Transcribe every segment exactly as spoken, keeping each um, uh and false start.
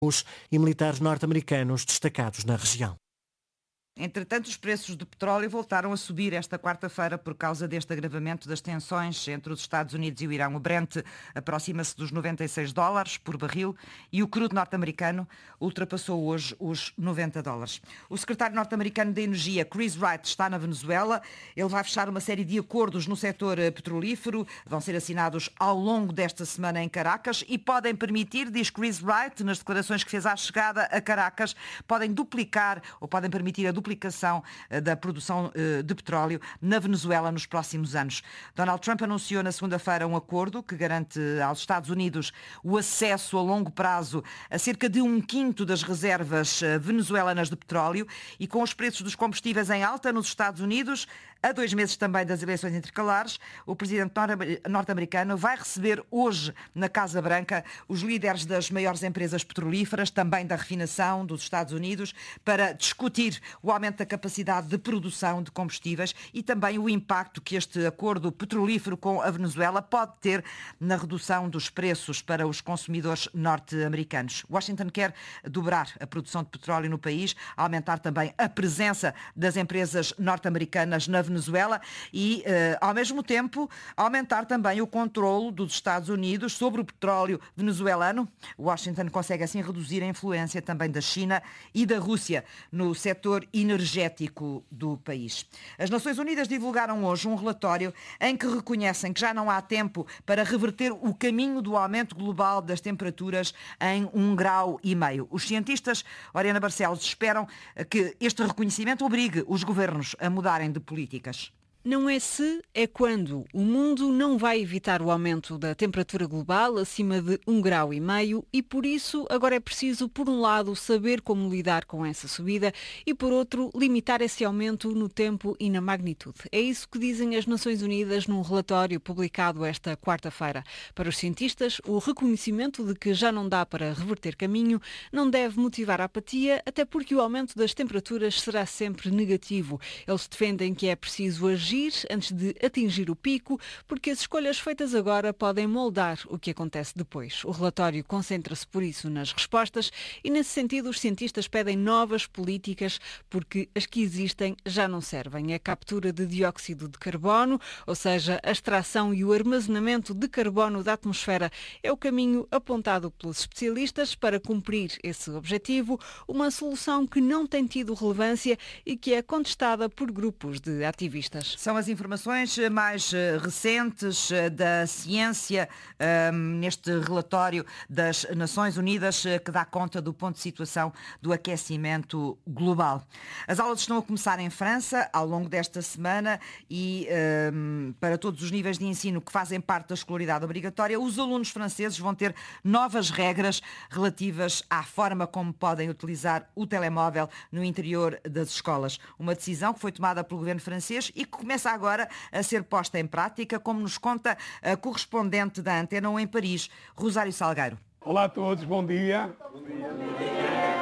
e militares norte-americanos destacados na região. Entretanto, os preços do petróleo voltaram a subir esta quarta-feira por causa deste agravamento das tensões entre os Estados Unidos e o Irão. O Brent aproxima-se dos noventa e seis dólares por barril e o crudo norte-americano ultrapassou hoje os noventa dólares. O secretário norte-americano da Energia, Chris Wright, está na Venezuela. Ele vai fechar uma série de acordos no setor petrolífero. Vão ser assinados ao longo desta semana em Caracas e podem permitir, diz Chris Wright, nas declarações que fez à chegada a Caracas, podem duplicar ou podem permitir a duplicação da produção de petróleo na Venezuela nos próximos anos. Donald Trump anunciou na segunda-feira um acordo que garante aos Estados Unidos o acesso a longo prazo a cerca de um quinto das reservas venezuelanas de petróleo e com os preços dos combustíveis em alta nos Estados Unidos, a dois meses também das eleições intercalares, o presidente norte-americano vai receber hoje na Casa Branca os líderes das maiores empresas petrolíferas, também da refinação dos Estados Unidos, para discutir o aumento da capacidade de produção de combustíveis e também o impacto que este acordo petrolífero com a Venezuela pode ter na redução dos preços para os consumidores norte-americanos. Washington quer dobrar a produção de petróleo no país, aumentar também a presença das empresas norte-americanas na Venezuela e, eh, ao mesmo tempo, aumentar também o controlo dos Estados Unidos sobre o petróleo venezuelano. Washington consegue assim reduzir a influência também da China e da Rússia no setor energético do país. As Nações Unidas divulgaram hoje um relatório em que reconhecem que já não há tempo para reverter o caminho do aumento global das temperaturas em um grau e meio. Os cientistas, Oriana Barcelos, esperam que este reconhecimento obrigue os governos a mudarem de política. Não é se, é quando. O mundo não vai evitar o aumento da temperatura global acima de um grau e meio e, por isso, agora é preciso, por um lado, saber como lidar com essa subida e, por outro, limitar esse aumento no tempo e na magnitude. É isso que dizem as Nações Unidas num relatório publicado esta quarta-feira. Para os cientistas, o reconhecimento de que já não dá para reverter caminho não deve motivar a apatia, até porque o aumento das temperaturas será sempre negativo. Eles defendem que é preciso agir antes de atingir o pico, porque as escolhas feitas agora podem moldar o que acontece depois. O relatório concentra-se, por isso, nas respostas e, nesse sentido, os cientistas pedem novas políticas porque as que existem já não servem. A captura de dióxido de carbono, ou seja, a extração e o armazenamento de carbono da atmosfera, é o caminho apontado pelos especialistas para cumprir esse objetivo, uma solução que não tem tido relevância e que é contestada por grupos de ativistas. São as informações mais recentes da ciência um, neste relatório das Nações Unidas que dá conta do ponto de situação do aquecimento global. As aulas estão a começar em França ao longo desta semana e um, para todos os níveis de ensino que fazem parte da escolaridade obrigatória, os alunos franceses vão ter novas regras relativas à forma como podem utilizar o telemóvel no interior das escolas. Uma decisão que foi tomada pelo governo francês e que começa agora a ser posta em prática, como nos conta a correspondente da Antena um em Paris, Rosário Salgueiro. Olá a todos, bom dia. Bom dia.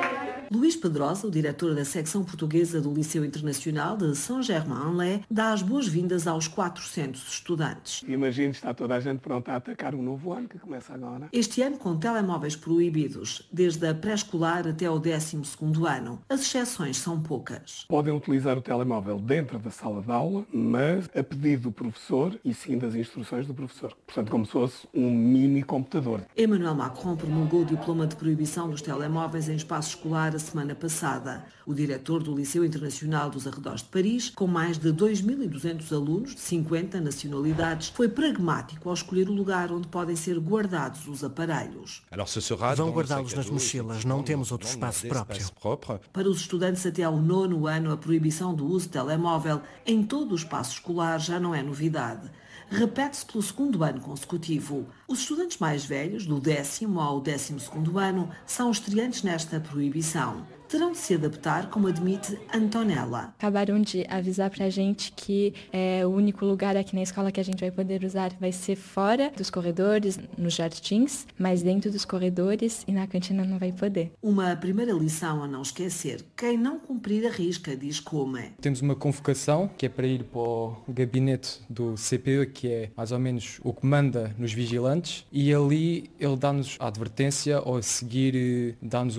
Luís Pedrosa, o diretor da secção portuguesa do Liceu Internacional de Saint-Germain-en-Laye, dá as boas-vindas aos quatrocentos estudantes. Imagino, está toda a gente pronta a atacar um novo ano que começa agora. Este ano com telemóveis proibidos, desde a pré-escolar até ao décimo segundo ano. As exceções são poucas. Podem utilizar o telemóvel dentro da sala de aula, mas a pedido do professor e sim das instruções do professor. Portanto, como se fosse um mini computador. Emmanuel Macron promulgou o diploma de proibição dos telemóveis em espaço escolar a semana passada. O diretor do Liceu Internacional dos Arredores de Paris, com mais de dois mil e duzentos alunos de cinquenta nacionalidades, foi pragmático ao escolher o lugar onde podem ser guardados os aparelhos. Vão guardá-los nas mochilas, não temos outro espaço próprio. Para os estudantes até ao nono ano, a proibição do uso de telemóvel em todo o espaço escolar já não é novidade. Repete-se pelo segundo ano consecutivo. Os estudantes mais velhos, do décimo ao décimo segundo ano, são estreantes nesta proibição. terão de se adaptar, como admite Antonella. Acabaram de avisar pra gente que é, o único lugar aqui na escola que a gente vai poder usar vai ser fora dos corredores, nos jardins, mas dentro dos corredores e na cantina não vai poder. Uma primeira lição a não esquecer: quem não cumprir a risca diz como é. Temos uma convocação que é para ir para o gabinete do C P E, que é mais ou menos o que manda nos vigilantes, e ali ele dá-nos a advertência ou a seguir dá-nos